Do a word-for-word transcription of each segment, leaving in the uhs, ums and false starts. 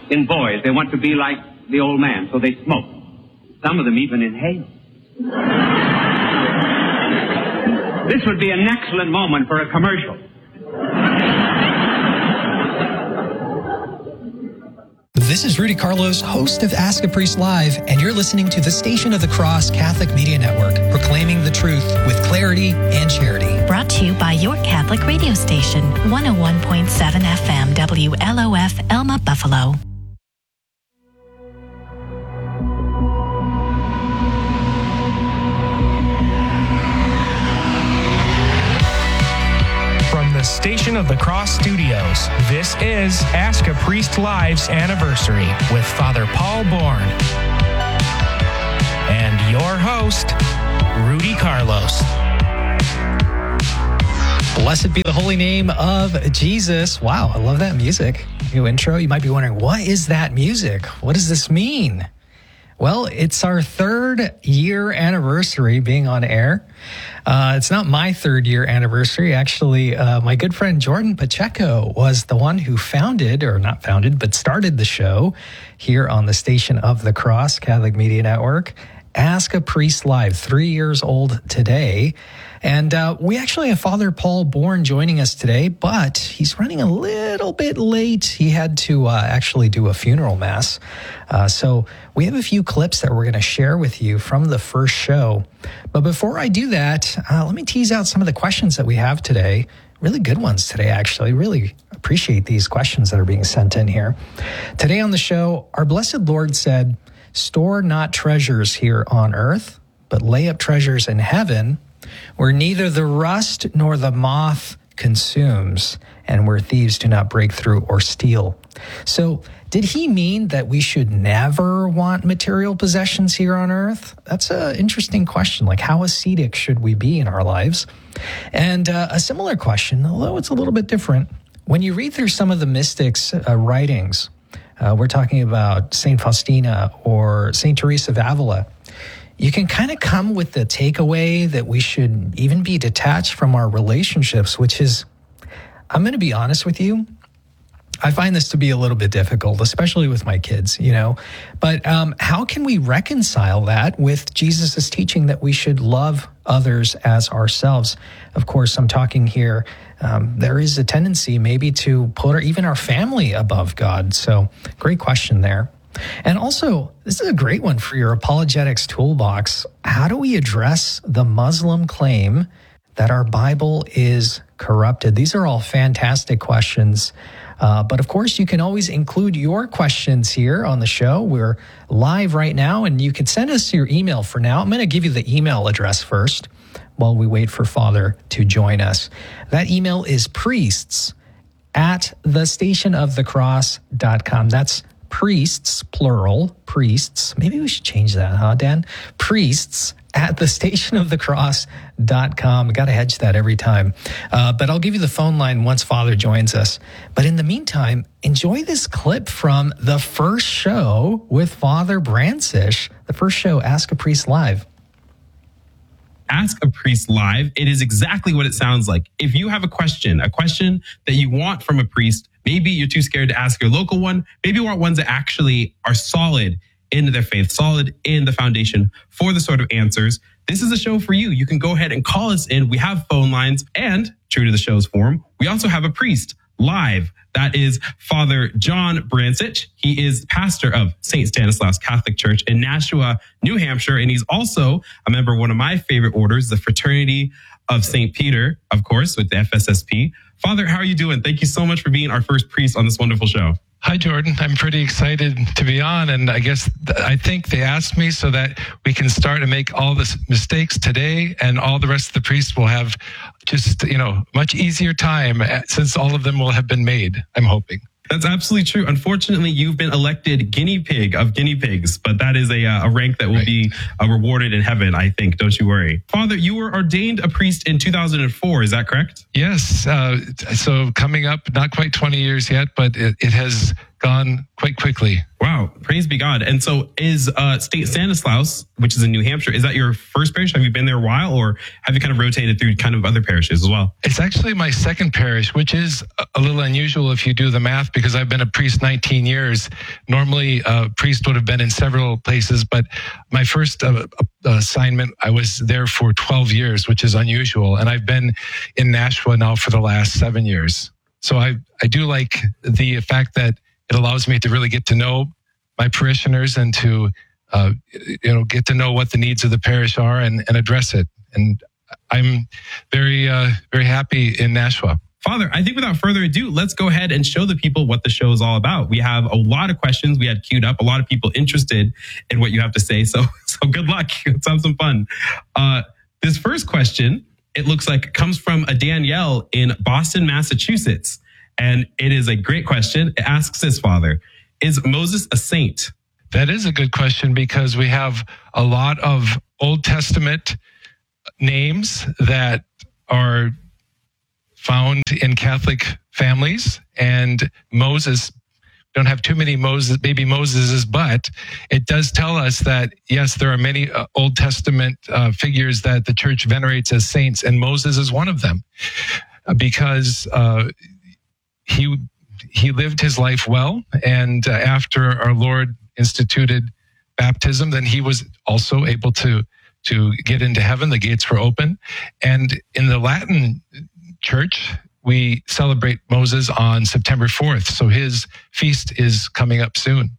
in boys. They want to be like the old man, so they smoke. Some of them even inhale. This would be an excellent moment for a commercial. This is Rudy Carlos, host of Ask a Priest Live, and you're listening to the Station of the Cross Catholic Media Network, proclaiming the truth with clarity and charity. Brought to you by your Catholic radio station, one oh one point seven F M, W L O F, Elma, Buffalo. The Station of the Cross Studios. This is Ask a Priest Live's anniversary with Father Paul Bourne and your host, Rudy Carlos. Blessed be the holy name of Jesus. Wow, I love that music. New intro. You might be wondering, what is that music? What does this mean? Well, it's our third year anniversary being on air. Uh, it's not my third year anniversary. Actually, uh, my good friend Jordan Pacheco was the one who founded, or not founded, but started the show here on the Station of the Cross Catholic Media Network. Ask a Priest Live, three years old today. And uh, we actually have Father Paul Bourne joining us today, but he's running a little bit late. He had to uh, actually do a funeral mass. Uh, so we have a few clips that we're going to share with you from the first show. But before I do that, uh, let me tease out some of the questions that we have today. Really good ones today, actually. Really appreciate these questions that are being sent in here. Today on the show, our Blessed Lord said, "Store not treasures here on earth, but lay up treasures in heaven, where neither the rust nor the moth consumes, and where thieves do not break through or steal." So did he mean that we should never want material possessions here on earth? That's an interesting question. Like, how ascetic should we be in our lives? And uh, a similar question, although it's a little bit different. When you read through some of the mystics' uh, writings, uh, we're talking about Saint Faustina or Saint Teresa of Avila, you can kind of come with the takeaway that we should even be detached from our relationships, which is, I'm going to be honest with you, I find this to be a little bit difficult, especially with my kids, you know. But um, how can we reconcile that with Jesus' teaching that we should love others as ourselves? Of course, I'm talking here, um, there is a tendency maybe to put our, even our family above God. So great question there. And also, this is a great one for your apologetics toolbox. How do we address the Muslim claim that our Bible is corrupted? These are all fantastic questions. Uh, but of course, you can always include your questions here on the show. We're live right now, and you can send us your email for now. I'm going to give you the email address first while we wait for Father to join us. That email is priests at the station of the cross dot com. That's priests, plural, priests. Maybe we should change that, huh, Dan? Priests at the station of the cross dot com. Got to hedge that every time. Uh, but I'll give you the phone line once Father joins us. But in the meantime, enjoy this clip from the first show with Father Brancish, the first show, Ask a Priest Live. Ask a Priest Live. It is exactly what it sounds like. If you have a question, a question that you want from a priest, maybe you're too scared to ask your local one. Maybe you want ones that actually are solid in their faith, solid in the foundation for the sort of answers. This is a show for you. You can go ahead and call us in. We have phone lines, and true to the show's form, we also have a priest live. That is Father John Brancish. He is pastor of Saint Stanislaus Catholic Church in Nashua, New Hampshire, and he's also a member of one of my favorite orders, the Fraternity of Saint Peter, of course, with the F S S P. Father, how are you doing? Thank you so much for being our first priest on this wonderful show. Hi, Jordan. I'm pretty excited to be on. And I guess th- I think they asked me so that we can start to make all the mistakes today, and all the rest of the priests will have just, you know, much easier time since all of them will have been made, I'm hoping. That's absolutely true. Unfortunately, you've been elected guinea pig of guinea pigs, but that is a, uh, a rank that will right. be uh, rewarded in heaven, I think. Don't you worry. Father, you were ordained a priest in two thousand four. Is that correct? Yes. Uh, so coming up, not quite twenty years yet, but it, it has gone quite quickly. Wow. Praise be God. And so is uh, State Stanislaus, which is in New Hampshire, is that your first parish? Have you been there a while, or have you kind of rotated through kind of other parishes as well? It's actually my second parish, which is a little unusual if you do the math, because I've been a priest nineteen years. Normally, a priest would have been in several places, but my first uh, assignment, I was there for twelve years, which is unusual. And I've been in Nashua now for the last seven years. So I, I do like the fact that it allows me to really get to know my parishioners and to, uh, you know, get to know what the needs of the parish are and, and address it. And I'm very, uh, very happy in Nashua. Father, I think without further ado, let's go ahead and show the people what the show is all about. We have a lot of questions we had queued up, a lot of people interested in what you have to say. So, so good luck. Let's have some fun. Uh, this first question, it looks like comes from a Danielle in Boston, Massachusetts. And it is a great question. It asks this, Father, is Moses a saint? That is a good question, because we have a lot of Old Testament names that are found in Catholic families, and Moses, don't have too many Moses, baby Moseses, but it does tell us that, yes, there are many uh, Old Testament uh, figures that the church venerates as saints, and Moses is one of them, uh, because uh, he he lived his life well, and uh, after our Lord instituted baptism, then he was also able to to get into heaven. The gates were open, and in the Latin Church, we celebrate Moses on September fourth. So his feast is coming up soon.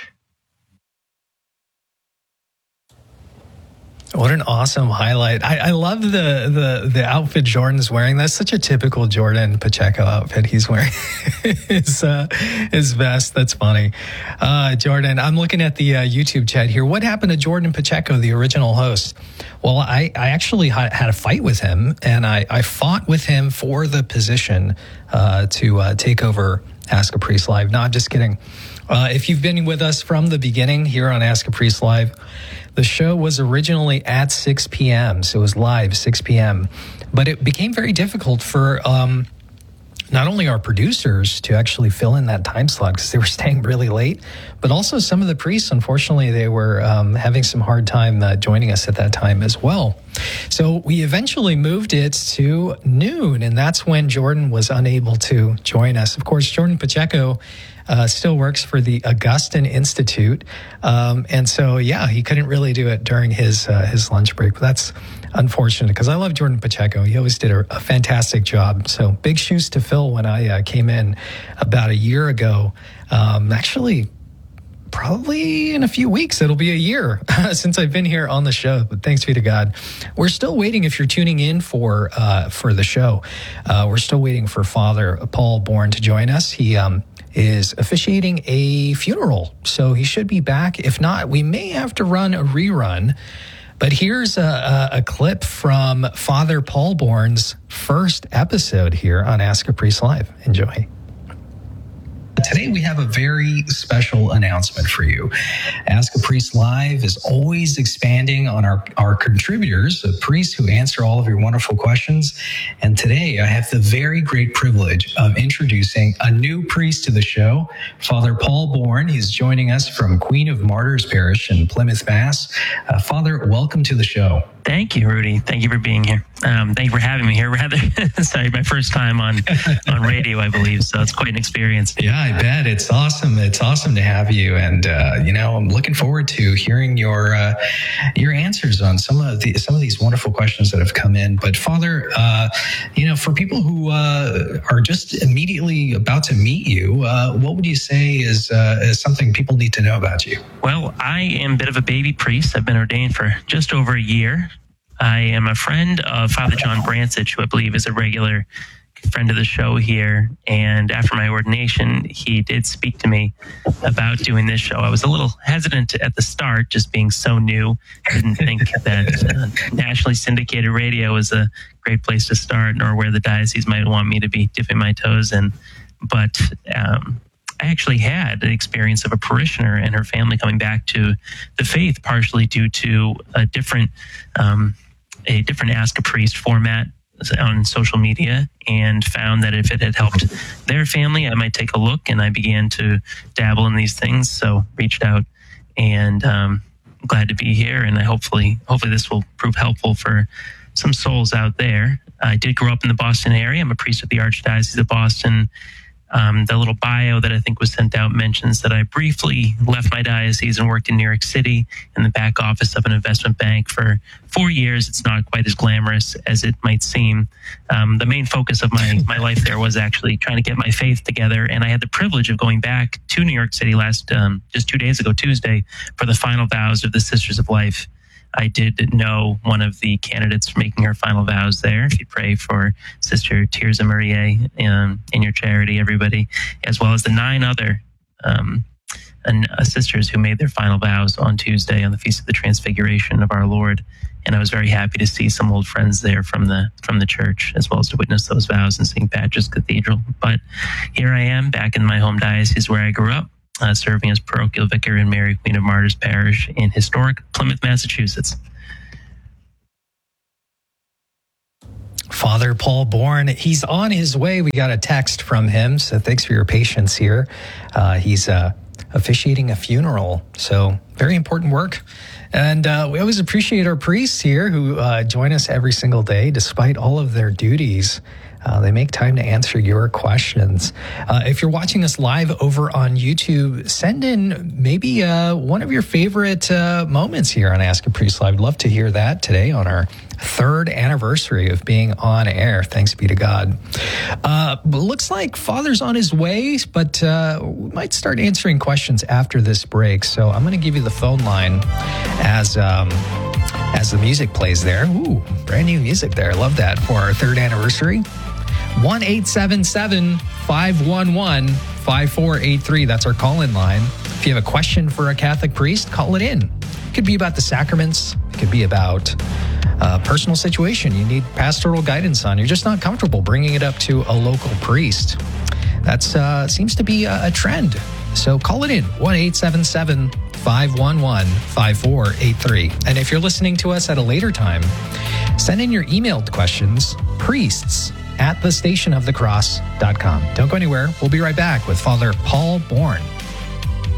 What an awesome highlight. I, I love the, the the outfit Jordan's wearing. That's such a typical Jordan Pacheco outfit he's wearing. his, uh, his vest. That's funny. Uh, Jordan, I'm looking at the uh, YouTube chat here. What happened to Jordan Pacheco, the original host? Well, I, I actually had, had a fight with him, and I, I fought with him for the position uh, to uh, take over Ask a Priest Live. No, I'm just kidding. Uh, if you've been with us from the beginning here on Ask a Priest Live, the show was originally at six p.m., so it was live six p.m., but it became very difficult for um, not only our producers to actually fill in that time slot because they were staying really late, but also some of the priests, unfortunately, they were um, having some hard time uh, joining us at that time as well. So we eventually moved it to noon, and that's when Jordan was unable to join us. Of course, Jordan Pacheco Uh, still works for the Augustine Institute. Um, and so, yeah, he couldn't really do it during his uh, his lunch break. But that's unfortunate because I love Jordan Pacheco. He always did a, a fantastic job. So big shoes to fill when I uh, came in about a year ago. Um, actually, probably in a few weeks, it'll be a year since I've been here on the show. But thanks be to God. We're still waiting, if you're tuning in for uh, for the show, uh, we're still waiting for Father Paul Bourne to join us. He um, is officiating a funeral, so he should be back. If not, we may have to run a rerun. But here's a, a, a clip from Father Paul Bourne's first episode here on Ask a Priest Live. Enjoy. Today we have a very special announcement for you. Ask a Priest Live is always expanding on our, our contributors, the priests who answer all of your wonderful questions. And today I have the very great privilege of introducing a new priest to the show, Father Paul Bourne. He's joining us from Queen of Martyrs Parish in Plymouth, Mass. Uh, Father, welcome to the show. Thank you, Rudy. Thank you for being here. Um, thank you for having me here. Rather, sorry, my first time on on radio, I believe. So it's quite an experience. Yeah, I bet it's awesome. It's awesome to have you, and uh, you know, I'm looking forward to hearing your uh, your answers on some of the some of these wonderful questions that have come in. But Father, uh, you know, for people who uh, are just immediately about to meet you, uh, what would you say is uh, is something people need to know about you? Well, I am a bit of a baby priest. I've been ordained for just over a year. I am a friend of Father John Brancich, who I believe is a regular friend of the show here. And after my ordination, he did speak to me about doing this show. I was a little hesitant at the start, just being so new. Didn't think that uh, nationally syndicated radio was a great place to start, nor where the diocese might want me to be dipping my toes in. But um, I actually had an experience of a parishioner and her family coming back to the faith, partially due to a different um, a different Ask a Priest format on social media and found that if it had helped their family, I might take a look, and I began to dabble in these things. So reached out, and um, glad to be here, and I hopefully hopefully this will prove helpful for some souls out there. I did grow up in the Boston area. I'm a priest of the Archdiocese of Boston. Um, the little bio that I think was sent out mentions that I briefly left my diocese and worked in New York City in the back office of an investment bank for four years. It's not quite as glamorous as it might seem. Um, the main focus of my, my life there was actually trying to get my faith together. And I had the privilege of going back to New York City last, um, just two days ago, Tuesday, for the final vows of the Sisters of Life. I did know one of the candidates for making her final vows there. If you pray for Sister Tirza Marie in, in your charity, everybody, as well as the nine other um, and, uh, sisters who made their final vows on Tuesday on the Feast of the Transfiguration of our Lord. And I was very happy to see some old friends there from the from the church, as well as to witness those vows in Saint Patrick's Cathedral. But here I am back in my home diocese where I grew up. Uh, serving as parochial vicar in Mary Queen of Martyrs Parish in historic Plymouth, Massachusetts. Father Paul Bourne, he's on his way. We got a text from him, so thanks for your patience here. Uh, he's uh, officiating a funeral, so very important work. And uh, we always appreciate our priests here who uh, join us every single day, despite all of their duties. Uh, they make time to answer your questions. Uh, if you're watching us live over on YouTube, send in maybe uh, one of your favorite uh, moments here on Ask a Priest Live. I'd love to hear that today on our third anniversary of being on air. Thanks be to God. Uh, looks like Father's on his way, but uh, we might start answering questions after this break. So I'm going to give you the phone line as... Um, As the music plays there. Ooh, brand new music there. Love that for our third anniversary. one eight seven seven, five one one, five four eight three. That's our call-in line. If you have a question for a Catholic priest, call it in. It could be about the sacraments. It could be about a personal situation you need pastoral guidance on. You're just not comfortable bringing it up to a local priest. That uh, seems to be a, a trend. So call it in, one eight seven seven, five one one, five four eight three. And if you're listening to us at a later time, send in your emailed questions, priests at the station of the cross dot com. Don't go anywhere. We'll be right back with Father Paul Bourne.